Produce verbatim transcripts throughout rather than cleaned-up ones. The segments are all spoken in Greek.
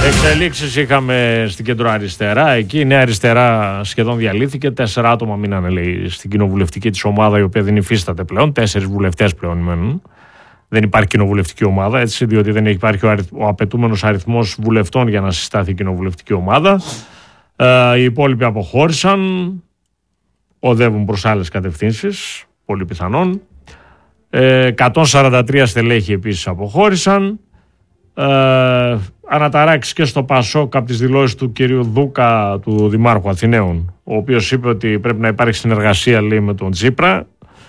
Εξελίξεις είχαμε στην κεντροαριστερά. Εκεί η νέα αριστερά σχεδόν διαλύθηκε. Τέσσερα άτομα μείνανε, λέει, στην κοινοβουλευτική της ομάδα, η οποία δεν υφίσταται πλέον. Τέσσερις βουλευτές πλέον μένουν. Δεν υπάρχει κοινοβουλευτική ομάδα, έτσι, διότι δεν υπάρχει ο, αριθ... ο απαιτούμενος αριθμός βουλευτών για να συστάθει η κοινοβουλευτική ομάδα. Ε, οι υπόλοιποι αποχώρησαν. Οδεύουν προς άλλες κατευθύνσεις, πολύ πιθανόν. Ε, εκατόν σαράντα τρία στελέχη επίσης αποχώρησαν. Ε, αναταράξεις και στο Πασόκ από τις δηλώσεις του κυρίου Δούκα, του Δημάρχου Αθηναίων, ο οποίος είπε ότι πρέπει να υπάρχει συνεργασία, λέει, με τον Τσίπρα.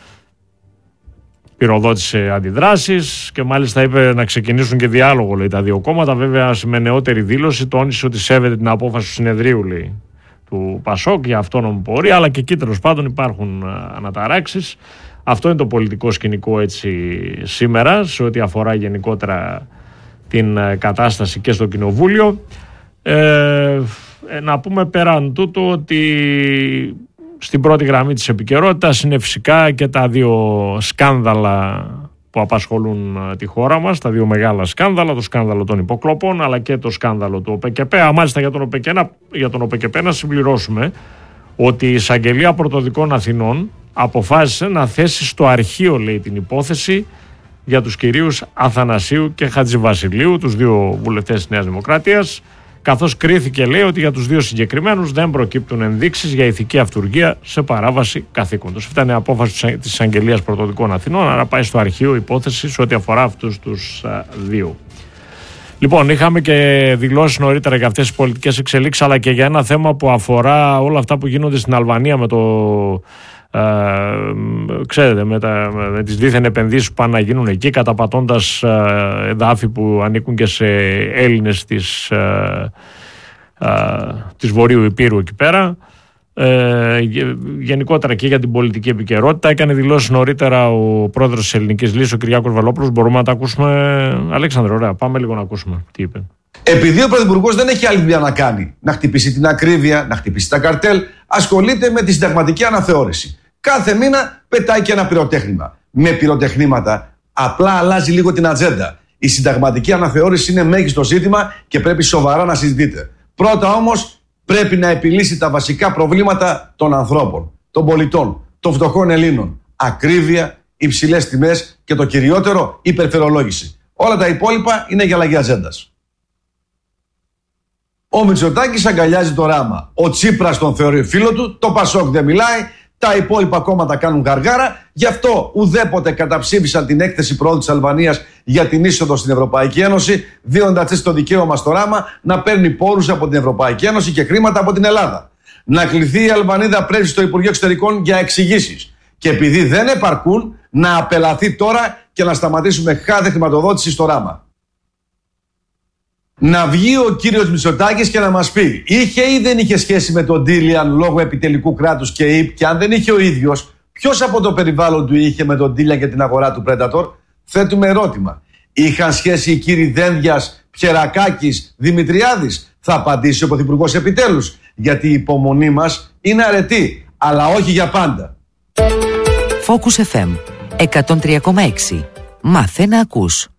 Πυροδότησε αντιδράσεις και μάλιστα είπε να ξεκινήσουν και διάλογο, λέει, τα δύο κόμματα. Βέβαια, σε με νεότερη δήλωση τόνισε ότι σέβεται την απόφαση του συνεδρίου, λέει, του Πασόκ για αυτόνομη πορεία, αλλά και εκεί τέλος πάντων υπάρχουν αναταράξεις. Αυτό είναι το πολιτικό σκηνικό, έτσι, σήμερα, σε ό,τι αφορά γενικότερα την κατάσταση και στο Κοινοβούλιο. Ε, να πούμε πέραν τούτου ότι στην πρώτη γραμμή της επικαιρότητας είναι φυσικά και τα δύο σκάνδαλα που απασχολούν τη χώρα μας, τα δύο μεγάλα σκάνδαλα, το σκάνδαλο των υποκλοπών αλλά και το σκάνδαλο του ΟΠΕΚΕΠΕ. Μάλιστα για τον ΟΠΕΚΕΠΕ, για τον ΟΠΕΚΕΠΕ να συμπληρώσουμε ότι η Εισαγγελία Πρωτοδικών Αθηνών αποφάσισε να θέσει στο αρχείο, λέει, την υπόθεση για τους κυρίους Αθανασίου και Χατζηβασιλείου, τους δύο βουλευτές της Νέας Δημοκρατίας, καθώς κρίθηκε, λέει, ότι για τους δύο συγκεκριμένους δεν προκύπτουν ενδείξεις για ηθική αυτουργία σε παράβαση καθήκοντος. Αυτή ήταν η απόφαση της Εισαγγελίας Πρωτοδικών Αθηνών, άρα πάει στο αρχείο υπόθεση σε ό,τι αφορά αυτούς τους α, δύο. Λοιπόν, είχαμε και δηλώσεις νωρίτερα για αυτές τις πολιτικές εξελίξεις, αλλά και για ένα θέμα που αφορά όλα αυτά που γίνονται στην Αλβανία με το... Uh, ξέρετε, με, τα, με τις δίθεν επενδύσεις που πάνε να γίνουν εκεί, καταπατώντας uh, εδάφη που ανήκουν και σε Έλληνες της, uh, uh, της Βορείου Υπήρου εκεί πέρα. Uh, γενικότερα και για την πολιτική επικαιρότητα έκανε δηλώσεις νωρίτερα ο πρόεδρος της Ελληνικής Λύσης, ο Κυριάκος Βελόπουλος. Μπορούμε να τα ακούσουμε, Αλέξανδρε? Ωραία, πάμε λίγο να ακούσουμε τι είπε. Επειδή ο Πρωθυπουργός δεν έχει άλλη δουλειά να κάνει, να χτυπήσει την ακρίβεια, να χτυπήσει τα καρτέλ, ασχολείται με τη συνταγματική αναθεώρηση. Κάθε μήνα πετάει και ένα πυροτέχνημα. Με πυροτεχνήματα απλά αλλάζει λίγο την ατζέντα. Η συνταγματική αναθεώρηση είναι μέγιστο ζήτημα και πρέπει σοβαρά να συζητείτε. Πρώτα όμως πρέπει να επιλύσει τα βασικά προβλήματα των ανθρώπων, των πολιτών, των φτωχών Ελλήνων. Ακρίβεια, υψηλές τιμές και το κυριότερο, υπερφερολόγηση. Όλα τα υπόλοιπα είναι για αλλαγή ατζέντας. Ο Μητσοτάκης αγκαλιάζει το ράμα. Ο Τσίπρας τον θεωρεί φίλο του, το Πασόκ δεν μιλάει, τα υπόλοιπα κόμματα κάνουν γαργάρα. Γι' αυτό ουδέποτε καταψήφισαν την έκθεση προόδου της Αλβανίας για την είσοδο στην Ευρωπαϊκή Ένωση, δίνοντας έτσι το δικαίωμα στο ράμα να παίρνει πόρους από την Ευρωπαϊκή Ένωση και χρήματα από την Ελλάδα. Να κληθεί η Αλβανίδα πρέσβη στο Υπουργείο Εξωτερικών για εξηγήσεις. Και επειδή δεν επαρκούν, να απελαθεί τώρα και να σταματήσουμε κάθε χρηματοδότηση στο ράμα. Να βγει ο κύριος Μητσοτάκης και να μας πει, είχε ή δεν είχε σχέση με τον Ντίλιαν λόγω επιτελικού κράτους και ΙΠ, και αν δεν είχε ο ίδιος, ποιος από το περιβάλλον του είχε με τον Ντίλιαν και την αγορά του Predator? Θέτουμε ερώτημα. Είχαν σχέση οι κύριοι Δένδιας, Πιερακάκης, Δημητριάδης? Θα απαντήσει ο Πρωθυπουργός επιτέλους, γιατί η υπομονή μας είναι αρετή, αλλά όχι για πάντα. Focus εφ εμ εκατόν τρία κόμμα έξι. Μάθε να ακούς.